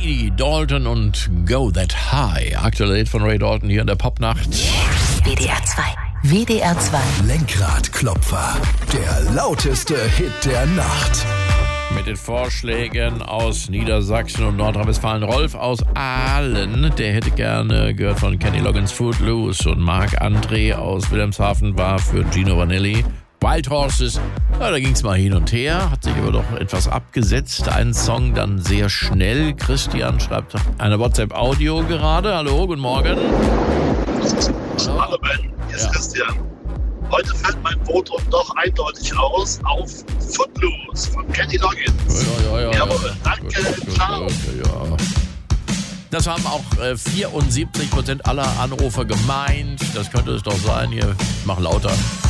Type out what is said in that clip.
Ray Dalton und Go That High. Aktuelle Lied von Ray Dalton hier in der Popnacht. WDR 2. WDR 2. Lenkradklopfer. Der lauteste Hit der Nacht. Mit den Vorschlägen aus Niedersachsen und Nordrhein-Westfalen. Rolf aus Aalen, der hätte gerne gehört von Kenny Loggins Footloose. Und Marc André aus Wilhelmshaven war für Gino Vanelli Wild Horses. Ja, da ging es mal hin und her, hat sich aber doch etwas abgesetzt. Ein Song dann sehr schnell. Christian schreibt eine WhatsApp-Audio gerade. Hallo, guten Morgen. Hallo Ben, hier ist Christian. Heute fällt mein Votum doch eindeutig aus auf Footloose von Kenny Loggins. Ja. Jawohl, danke, ciao. Ja. Das haben auch 74% aller Anrufer gemeint. Das könnte es doch sein. Hier, mach lauter.